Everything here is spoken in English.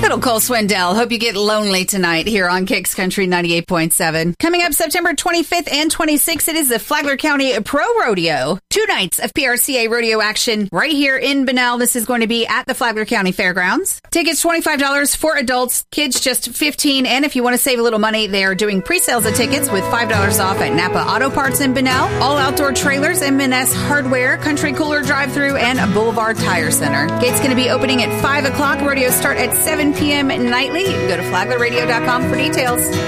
Little Cole Swindell. Hope you get lonely tonight here on Kicks Country 98.7. Coming up September 25th and 26th, it is the Flagler County Pro Rodeo. 2 nights of PRCA rodeo action right here in Bunnell. This is going to be at the Flagler County Fairgrounds. Tickets $25 for adults, kids just $15. And if you want to save a little money, they are doing pre-sales of tickets with $5 off at Napa Auto Parts in Bunnell, All Outdoor Trailers, M&S Hardware, Country Cooler Drive-Thru, and Boulevard Tire Center. Gates going to be opening at 5 o'clock. Rodeos start at 7 p.m. nightly. You can go to flaglerradio.com for details.